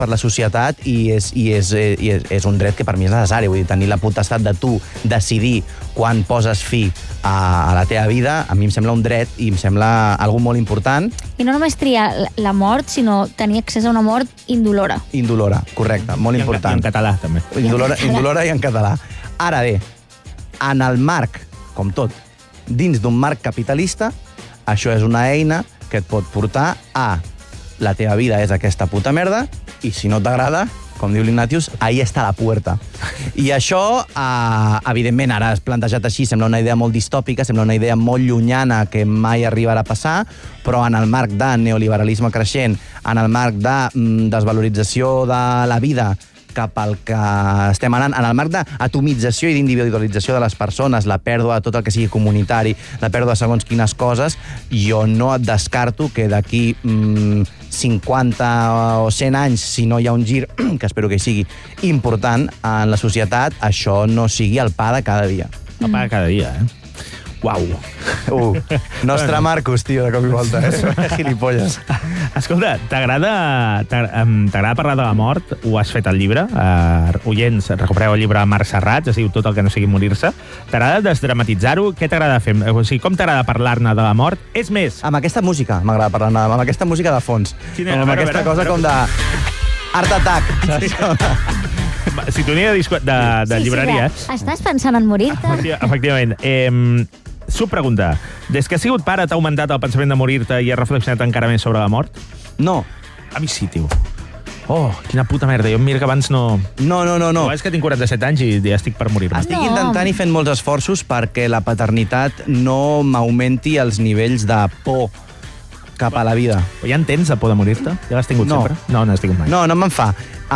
per la societat i és un dret que per mi és necessari. Vull dir, tenir la potestat de tu decidir quan poses fi a la teva vida, a mi em sembla un dret i em sembla algo molt important. I no només triar la mort, sinó tenir accés a una mort indolora. Indolora, correcte, molt important. I en català, també. Indolora i en català. Ara bé, en el marc, com tot, dins d'un marc capitalista, això és una eina que et pot portar a la teva vida és aquesta puta merda i si no t'agrada, com diu l'Ignatius, ahí està la puerta. I això, evidentment, ara és plantejat així, sembla una idea molt distòpica, sembla una idea molt llunyana que mai arribarà a passar, però en el marc de neoliberalisme creixent, en el marc de desvalorització de la vida cap al que estem anant, en el marc d'atomització i d'individualització de les persones, la pèrdua de tot el que sigui comunitari, la pèrdua de segons quines coses, jo no et descarto que d'aquí 50 o 100 anys, si no hi ha un gir, que espero que hi sigui, important en la societat, això no sigui el pa de cada dia. El pa de cada dia, Uau. Nostre Marcos, tio, de cop i volta, Gilipolles. Escolta, t'agrada parlar de la mort? Ho has fet al llibre. Oients, recupereu el llibre Marc Serrats, es diu Tot el que no sigui morir-se. T'agrada desdramatitzar-ho? Què t'agrada fer? O sigui, com t'agrada parlar-ne de la mort? És més... Amb aquesta música m'agrada parlar-ne, amb aquesta música de fons. Amb aquesta cosa com de... Art Attack, saps? Sintonia de llibreria. Estàs pensant en morir-te? Efectivament. Subpregunta. Des que has sigut pare, t'ha augmentat el pensament de morir-te i has reflexionat encara més sobre la mort? No. A mi sí, tio. Oh, quina puta merda. Jo em miro que abans no... No. És que tinc 47 anys i ja estic per morir-me. Estic intentant i fent molts esforços perquè la paternitat no m'augmenti els nivells de por cap a la vida. Ja en tens de por de morir-te? Ja l'has tingut sempre? No has tingut mai. No me'n fa.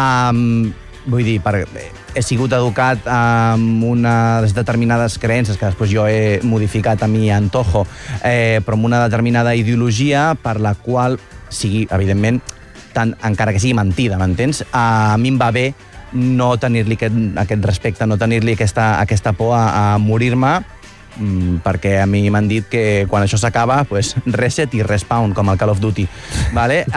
Vull dir, he sigut educat amb unes determinades creences que després jo he modificat a mi antojo, però amb una determinada ideologia per la qual sigui, evidentment, encara que sigui mentida, m'entens? A mi em va bé no tenir-li aquest respecte, no tenir-li aquesta por a morir-me, perquè a mi m'han dit que quan això s'acaba, pues, reset i respawn, com el Call of Duty. Vale?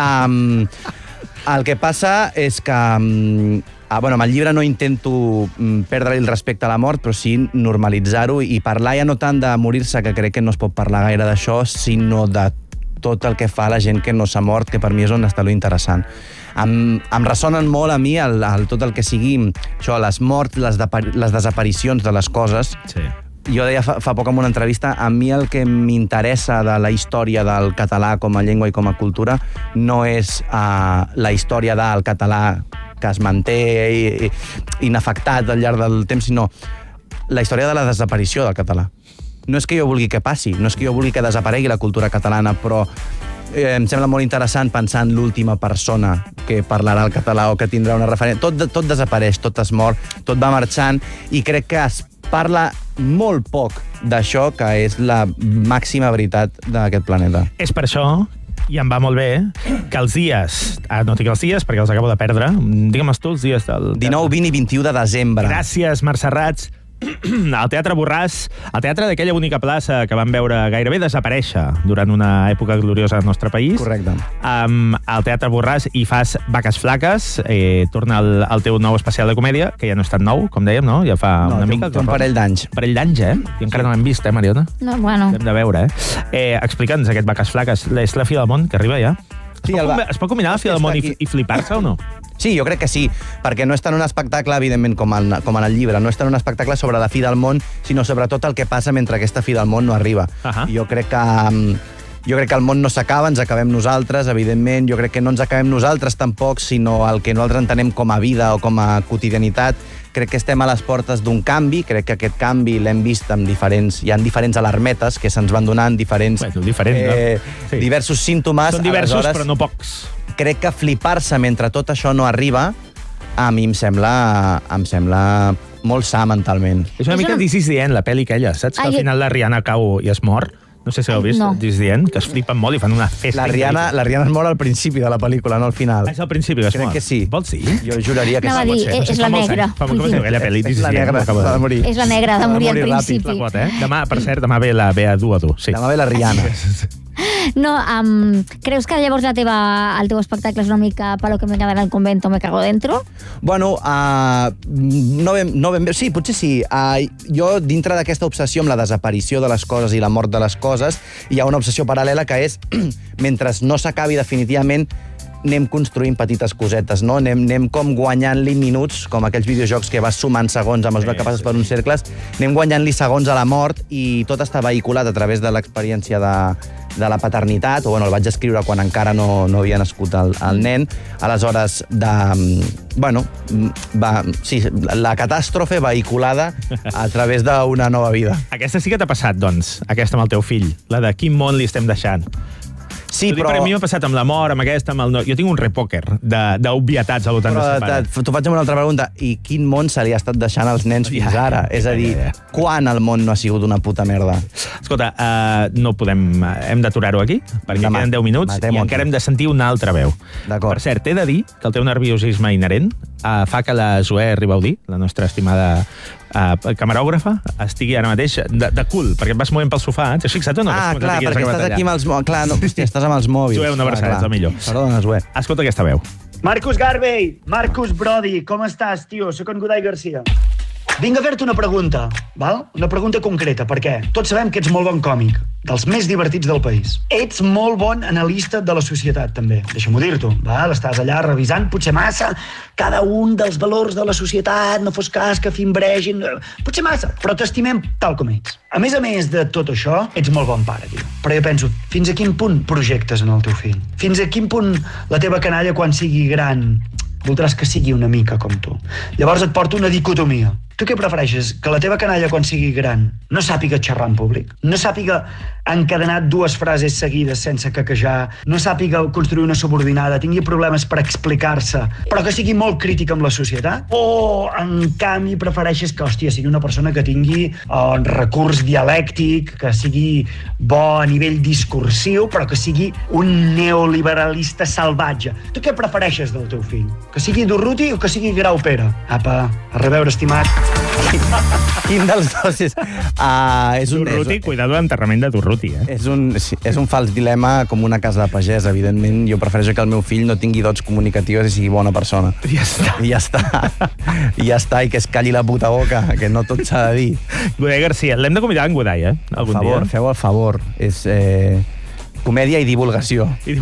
El que passa és que amb el llibre no intento perdre el respecte a la mort, però sí normalitzar-ho i parlar ja no tant de morir-se, que crec que no es pot parlar gaire d'això, sinó de tot el que fa la gent que no s'ha mort, que per mi és on està lo interessant. Em ressonen molt a mi tot el que sigui això, les morts, les desaparicions de les coses. Sí. Jo deia fa poc en una entrevista, a mi el que m'interessa de la història del català com a llengua i com a cultura no és la història del català que es manté inafectat al llarg del temps, sinó la història de la desaparició del català. No és que jo vulgui que passi, no és que jo vulgui que desaparegui la cultura catalana, però em sembla molt interessant pensar en l'última persona que parlarà el català o que tindrà una referència. Tot desapareix, tot es mor, tot va marxant, i crec que es parla molt poc d'això, que és la màxima veritat d'aquest planeta. És per això, i em va molt bé, que els dies... no tinc els dies, perquè els acabo de perdre. Digue'm tu els dies del... 19, 20 i 21 de desembre. Gràcies, Marc Serrats. Al Teatre Borràs, el teatre d'aquella única plaça que vam veure gairebé desaparèixer durant una època gloriosa al nostre país. Correcte. Al Teatre Borràs hi fas Vaques Flaques, torna el teu nou especial de comèdia, que ja no és tan nou, com dèiem, no? Ja fa una mica. Té un parell d'anys. Un parell d'anys, I encara no l'hem vist, Mariona? No, bueno. Hem de veure, Explica'ns aquest Vaques Flaques. És la fi del món, que arriba ja. Es pot combinar la fi del món i flipar-se o no? Sí, jo crec que sí, perquè no és tant un espectacle, evidentment, com en el llibre, no és tant un espectacle sobre la fi del món, sinó sobre tot el que passa mentre aquesta fi del món no arriba. Jo crec que el món no s'acaba, ens acabem nosaltres, evidentment. Jo crec que no ens acabem nosaltres tampoc, sinó el que nosaltres entenem com a vida o com a quotidianitat. Crec que estem a les portes d'un canvi, crec que aquest canvi l'hem vist amb hi ha diferents alarmetes que se'ns van donant, diversos símptomes. Són diversos, però no pocs. Crec que flipar-se mentre tot això no arriba, a mi em sembla molt sa mentalment. És una mica This is the End, la pel·li aquella, saps? Que al final la Rihanna cau i es mor. No sé si heu vist, This is the End, que es flipen molt i fan una festa. La Rihanna es mor al principi de la pel·lícula, no al final. És al principi que es mor? Crec que sí. Vols dir? Jo juraria que sí. És la negra. Com es diu aquella pel·li? És la negra, de morir. És la negra, de morir al principi. Demà, per cert, demà ve a dur. Demà ve la Rihanna. No, creus que llavors el teu espectacle és una mica Palo que me cabe en el convento, me cago dentro? Bueno, no ben bé. Sí, potser sí. Jo, dintre d'aquesta obsessió amb la desaparició de les coses i la mort de les coses, hi ha una obsessió paral·lela que és, mentre no s'acabi definitivament, anem construint petites cosetes, no? Anem com guanyant-li minuts, com aquells videojocs que vas sumant segons a mesura que passes per uns cercles, anem guanyant-li segons a la mort i tot està vehiculat a través de l'experiència de la paternitat, o bueno, el vaig escriure quan encara no havia nascut el nen. Aleshores, sí, la catàstrofe vehiculada a través d'una nova vida. Aquesta sí que t'ha passat, doncs, aquesta amb el teu fill, la de quin món li estem deixant. Sí, però... Per mi m'ha passat amb l'amor, amb aquesta, amb el... Jo tinc un repòquer d'obvietats al voltant de sa pare. T'ho faig amb una altra pregunta. I quin món se li ha estat deixant als nens fins ara? És a dir, quan el món no ha sigut una puta merda? Escolta, no podem... Hem d'aturar-ho aquí, perquè queden 10 minuts i encara hem de sentir una altra veu. D'acord. Per cert, he de dir que el teu nerviosisme inherent fa que la Zoè Ribaudí, la nostra estimada camerògrafa, estigui ara mateix de cul, perquè et vas movent pel sofà. T'has fixat o no? Clar, perquè estàs aquí amb els mòbils. Clar, no, hòstia, estàs amb els mòbils. Zoè, una abraçada, és el millor. Perdona, Zoè. Escolta aquesta veu. Marcus Garvey, Marcus Brody, com estàs, tio? Soc en Godai Garcia. Vinc a fer-te una pregunta, val? Una pregunta concreta, perquè tots sabem que ets molt bon còmic, dels més divertits del país. Ets molt bon analista de la societat, també. Deixa-m'ho dir-t'ho, val? Estàs allà revisant, potser massa, cada un dels valors de la societat, no fos cas que fimbregin... Potser massa, però t'estimem tal com ets. A més de tot això, ets molt bon pare, tio. Però jo penso, fins a quin punt projectes en el teu fill? Fins a quin punt la teva canalla, quan sigui gran, voldràs que sigui una mica com tu? Llavors et porto una dicotomia. Tu què prefereixes? Que la teva canalla, quan sigui gran, no sàpiga xerrar en públic? No sàpiga encadenar 2 frases seguides sense caquejar? No sàpiga construir una subordinada? Tingui problemes per explicar-se, però que sigui molt crític amb la societat? O, en canvi, prefereixes que, hòstia, sigui una persona que tingui recurs dialèctic, que sigui bo a nivell discursiu, però que sigui un neoliberalista salvatge? Tu què prefereixes del teu fill? Que sigui Durruti o que sigui Grau Pere? Apa, a reveure, estimat. Quin dels dos és? Durruti, cuidado l'enterrament de Durruti, És un fals dilema com una casa de pagès, evidentment. Jo prefereixo que el meu fill no tingui dots comunicatives i sigui bona persona. I ja està. I que es calli la puta boca, que no tot s'ha de dir. Godai Garcia, l'hem de convidar en Godai, Per favor, feu el favor. És... comèdia i divulgació.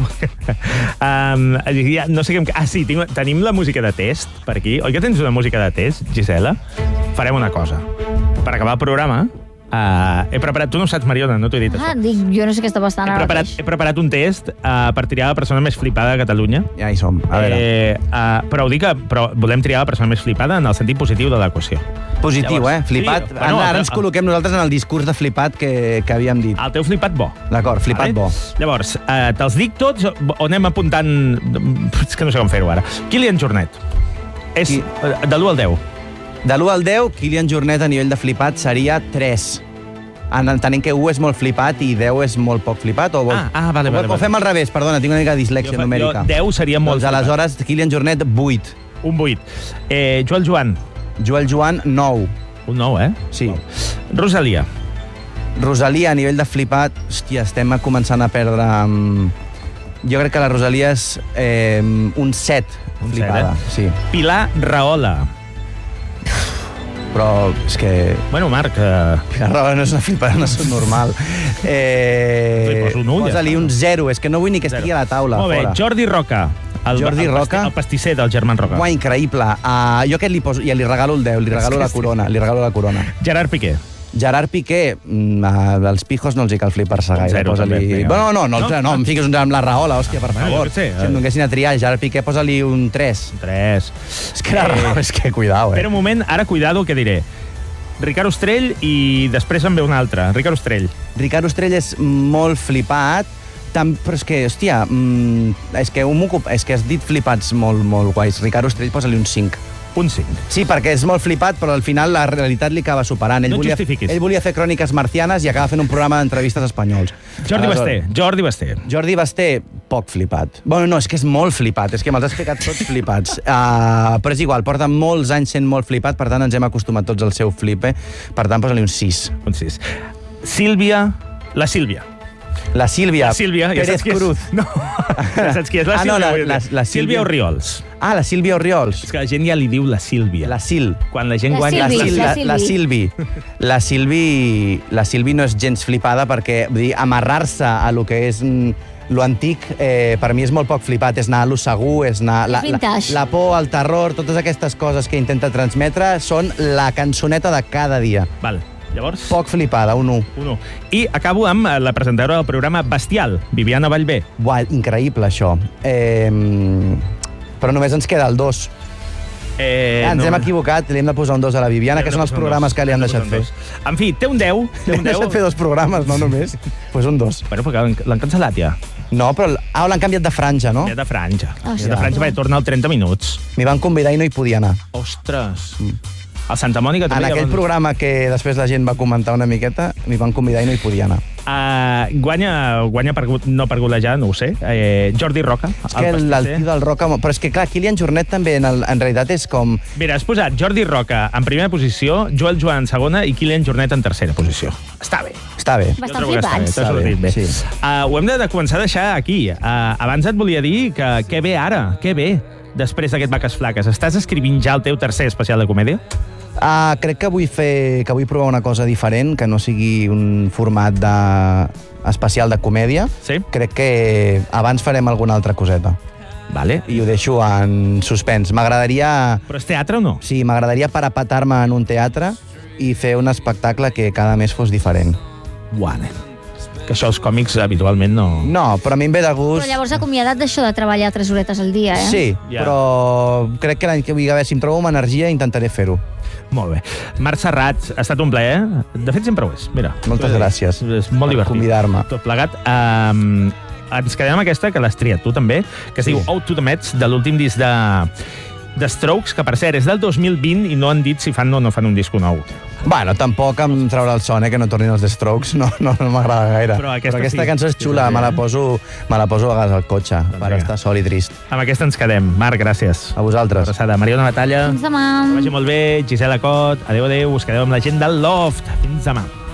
No sé què... Sí, tenim la música de test per aquí. Oi que tens una música de test, Gisela? Farem una cosa. Per acabar el programa, he preparat... Tu no ho saps, Mariona, no t'ho he dit això. Jo no sé què està passant ara mateix. He preparat un test per triar la persona més flipada de Catalunya. Ja hi som, a veure. Però volem triar la persona més flipada en el sentit positiu de l'equació. Positiu, flipat. Sí, ara ens col·loquem nosaltres en el discurs de flipat que havíem dit. El teu flipat bo. D'acord, flipat bo. Llavors, te'ls dic tots o anem apuntant... És que no sé com fer-ho ara. Kilian Jornet. És de l'1 al 10. De l'1 al 10, Kilian Jornet a nivell de flipat seria 3. Entenent que 1 és molt flipat i 10 és molt poc flipat? Vale. O fem al revés, perdona, tinc una mica de dislèxia numèrica. Jo 10 seria molt flipat. Aleshores, Kilian Jornet, 8. Un 8. Joel Joan, 9. Un 9, Sí. Rosalia. Rosalia, a nivell de flipat, hòstia, estem començant a perdre... Jo crec que la Rosalia és un 7 flipada. Sí. Pilar Rahola. Però és que... Bueno, Marc... Pilar Rahola no és una flipada, no és normal. Posa-li un 0, és que no vull ni que estigui a la taula. Molt bé, Jordi Roca. Jordi Roca. El pastisser del Germán Roca. Uau, increïble. Jo aquest li poso... I li regalo el 10, li regalo la corona. Gerard Piqué. Gerard Piqué, als pijos no els hi cal flipar-se gaire. No, em fiquis amb la Rahola, hòstia, per favor. Si em donessin a triar, Gerard Piqué, posa-li un 3. Un 3. És que la Rahola, és que cuidao, Espera un moment, ara cuidado el que diré. Ricard Ostrell i després en ve un altre. Ricard Ostrell. Ricard Ostrell és molt flipat, però és que, hòstia, és que has dit flipats molt guais. Ricard Ostrell, posa-li un 5. Un 5. Sí, perquè és molt flipat, però al final la realitat li acaba superant. No et justifiquis. Ell volia fer cròniques marcianes i acaba fent un programa d'entrevistes espanyols. Jordi Basté, poc flipat. Bueno, no, és que és molt flipat, és que me'ls has ficat tots flipats. Però és igual, porta molts anys sent molt flipat, per tant ens hem acostumat tots al seu flip, Per tant, posa-li un 6. Un 6. La Sílvia. La Sílvia. La Sílvia, ja Pérez saps qui és. Cruz. No, ja saps qui és la Sílvia. vull dir. la Sílvia Sílvia Orriols. Ah, la Sílvia Orriols. És que la gent ja li diu la Sílvia. La Sil. Quan la gent La guanya... Sílvia. La Sílvi no és gens flipada perquè vull dir, amarrar-se a lo que és lo antic, per mi és molt poc flipat. És anar a lo segur, és anar... La por, el terror, totes aquestes coses que intenta transmetre són la cançoneta de cada dia. Val. Llavors... Poc flipada, un 1. I acabo amb la presentadora del programa Bestial, Viviana Vallvé. Buah, increïble, això. Però només ens queda el 2. Ens hem equivocat, li hem de posar un 2 a la Viviana, que són els programes que li han deixat fer. En fi, té un 10. Li han deixat fer 2 programes, no només. Pues un 2. Bueno, perquè l'han cancel·lat ja. No, però l'han canviat de franja, no? De franja. Ostres. De franja va tornar al 30 minuts. M'hi van convidar i no hi podia anar. Ostres. Al Santa Mònica també... En aquell programa que després la gent va comentar una miqueta, m'hi van convidar i no hi podia anar. Guanya no per golejar, no ho sé. Jordi Roca. És que el tio del Roca... Però és que, clar, Kilian Jornet també en realitat és com... Mira, has posat Jordi Roca en primera posició, Joel Joan en segona i Kilian Jornet en tercera posició. Està bé. Està bé. Bastant Jo trobo que flipants. T'ha sortit bé. Sí. Ho hem de començar a deixar aquí. Abans et volia dir que què ve ara, què ve després d'aquest Vaques Flaques. Estàs escrivint ja el teu tercer especial de comèdia? Crec que vull provar una cosa diferent, que no sigui un format especial de comèdia. Sí? Crec que abans farem alguna altra coseta. Vale. I ho deixo en suspens. M'agradaria... Però és teatre o no? Sí, m'agradaria parapetar-me en un teatre i fer un espectacle que cada mes fos diferent. Buah, que això els còmics habitualment no... No, però a mi em ve de gust... Però llavors acomiadat d'això de treballar 3 horetes al dia, eh? Sí, Ja. però crec que l'any que vull, a veure, si em trobo amb energia intentaré fer-ho. Molt bé. Marc Serrat, ha estat un plaer. De fet, sempre ho és. Mira. Moltes gràcies És molt per divertit. convidar-me. Tot plegat. Ens quedem amb aquesta, que l'has triat tu també, que es diu Out to the Mets, de l'últim disc de Strokes, que per cert és del 2020 i no han dit si fan o no fan un disc nou. Bueno, tampoc em traurà el son, que no tornin els The Strokes, no m'agrada gaire. Però aquesta sí. Cançó és xula, me la poso a vegades al cotxe, per vinga. estar sol i trist. Amb aquesta ens quedem. Marc, gràcies. A vosaltres. Abraçada. Mariona Batalla. Fins demà. Que vagi molt bé. Gisela Cot. Adéu, adéu. Us quedeu amb la gent del Loft. Fins demà.